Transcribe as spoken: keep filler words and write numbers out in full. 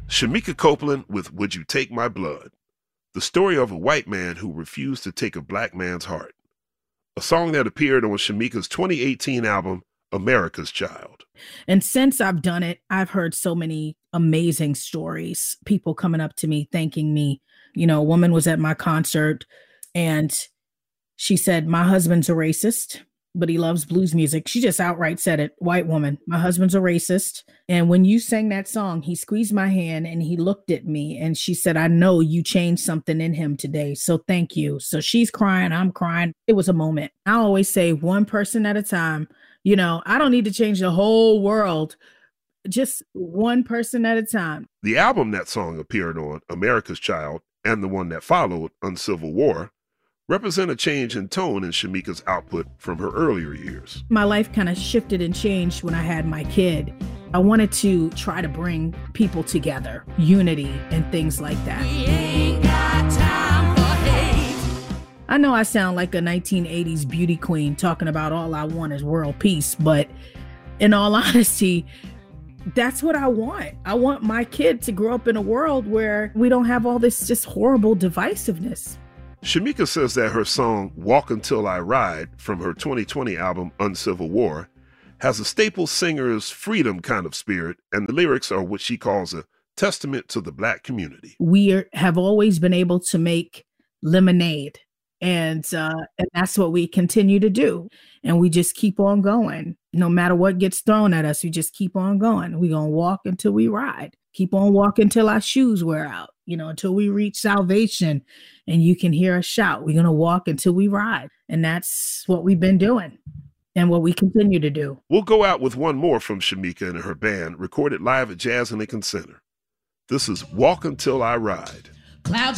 Shemekia Copeland with Would You Take My Blood? The story of a white man who refused to take a black man's heart. A song that appeared on Shemekia's twenty eighteen album, America's Child. And since I've done it, I've heard so many amazing stories. People coming up to me, thanking me. You know, a woman was at my concert and she said, my husband's a racist, but he loves blues music. She just outright said it. White woman, my husband's a racist. And when you sang that song, he squeezed my hand and he looked at me and she said, I know you changed something in him today. So thank you. So she's crying. I'm crying. It was a moment. I always say one person at a time. You know, I don't need to change the whole world. Just one person at a time. The album that song appeared on, America's Child, and the one that followed, Uncivil War, represent a change in tone in Shemekia's output from her earlier years. My life kind of shifted and changed when I had my kid. I wanted to try to bring people together, unity and things like that. We ain't got time for hate. I know I sound like a nineteen eighties beauty queen talking about all I want is world peace, but in all honesty, that's what I want. I want my kid to grow up in a world where we don't have all this just horrible divisiveness. Shemekia says that her song Walk Until I Ride from her twenty twenty album Uncivil War has a staple singer's freedom kind of spirit, and the lyrics are what she calls a testament to the Black community. We are, have always been able to make lemonade, and, uh, and that's what we continue to do. And we just keep on going. No matter what gets thrown at us, we just keep on going. We're going to walk until we ride. Keep on walking until our shoes wear out, you know, until we reach salvation and you can hear us shout. We're going to walk until we ride. And that's what we've been doing and what we continue to do. We'll go out with one more from Shemekia and her band, recorded live at Jazz and Lincoln Center. This is Walk Until I Ride. Clouds